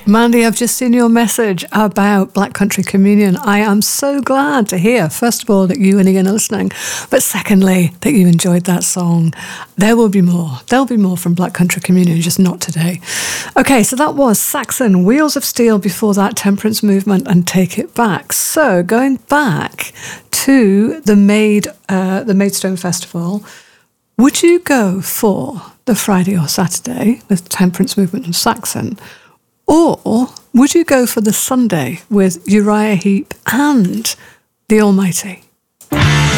Mandy, I've just seen your message about Black Country Communion. I am so glad to hear, first of all, that you and Ian are listening, but secondly, that you enjoyed that song. There will be more. There'll be more from Black Country Communion, just not today. Okay, so that was Saxon, Wheels of Steel, before that, Temperance Movement and Take It Back. So going back to the Maidstone Festival, would you go for the Friday or Saturday with Temperance Movement and Saxon? Or would you go for the Sunday with Uriah Heep and the Almighty?